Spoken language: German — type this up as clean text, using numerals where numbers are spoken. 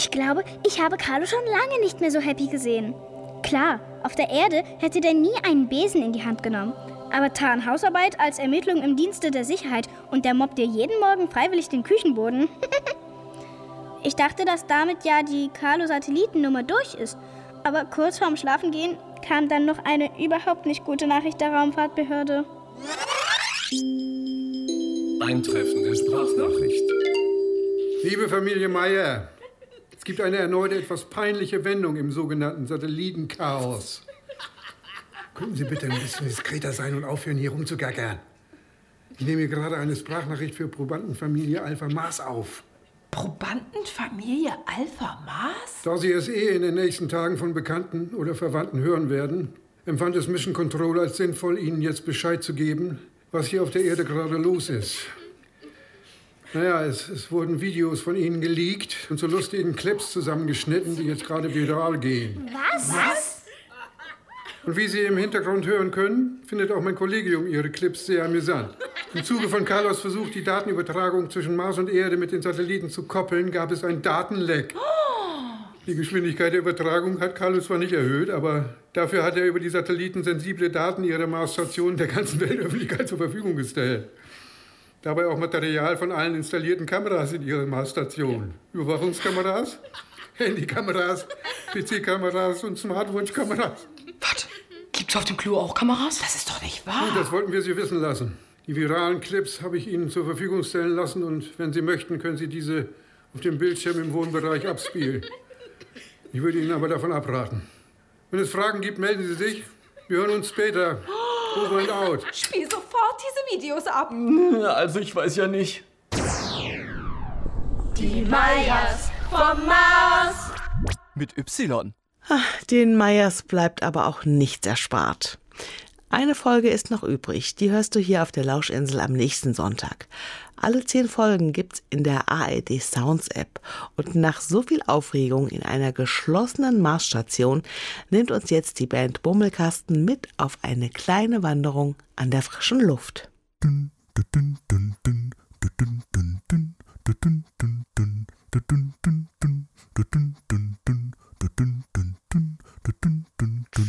Ich glaube, ich habe Carlo schon lange nicht mehr so happy gesehen. Klar, auf der Erde hätte der nie einen Besen in die Hand genommen. Aber tarn Hausarbeit als Ermittlung im Dienste der Sicherheit und der mobbt dir jeden Morgen freiwillig den Küchenboden. Ich dachte, dass damit ja die Carlo-Satellitennummer durch ist. Aber kurz vorm Schlafengehen kam dann noch eine überhaupt nicht gute Nachricht der Raumfahrtbehörde. Eintreffende Sprachnachricht. Liebe Familie Meier, es gibt eine erneute etwas peinliche Wendung im sogenannten Satellitenchaos. Könnten Sie bitte ein bisschen diskreter sein und aufhören, hier rumzugackern? Ich nehme hier gerade eine Sprachnachricht für Probandenfamilie Alpha Mars auf. Probandenfamilie Alpha Mars? Da Sie es in den nächsten Tagen von Bekannten oder Verwandten hören werden, empfand es Mission Control als sinnvoll, Ihnen jetzt Bescheid zu geben, was hier auf der Erde gerade los ist. Naja, es wurden Videos von Ihnen geleakt und zu lustigen Clips zusammengeschnitten, die jetzt gerade viral gehen. Was? Und wie Sie im Hintergrund hören können, findet auch mein Kollegium Ihre Clips sehr amüsant. Im Zuge von Carlos Versuch, die Datenübertragung zwischen Mars und Erde mit den Satelliten zu koppeln, gab es ein Datenleck. Die Geschwindigkeit der Übertragung hat Carlos zwar nicht erhöht, aber dafür hat er über die Satelliten sensible Daten ihrer Marsstation der ganzen Weltöffentlichkeit zur Verfügung gestellt. Dabei auch Material von allen installierten Kameras in ihrer Marsstation. Überwachungskameras, Handykameras, PC-Kameras und Smartwatch-Kameras. Was? Gibt's auf dem Klo auch Kameras? Das ist doch nicht wahr. Gut, das wollten wir Sie wissen lassen. Die viralen Clips habe ich Ihnen zur Verfügung stellen lassen und wenn Sie möchten, können Sie diese auf dem Bildschirm im Wohnbereich abspielen. Ich würde Ihnen aber davon abraten. Wenn es Fragen gibt, melden Sie sich. Wir hören uns später. Over and out. Spiel sofort diese Videos ab. Also ich weiß ja nicht. Die Meyers vom Mars. Mit Y. Den Meyers bleibt aber auch nichts erspart. Eine Folge ist noch übrig, die hörst du hier auf der Lauschinsel am nächsten Sonntag. Alle 10 Folgen gibt's in der ARD Sounds App. Und nach so viel Aufregung in einer geschlossenen Marsstation nimmt uns jetzt die Band Bummelkasten mit auf eine kleine Wanderung an der frischen Luft. Dun, dun, dun.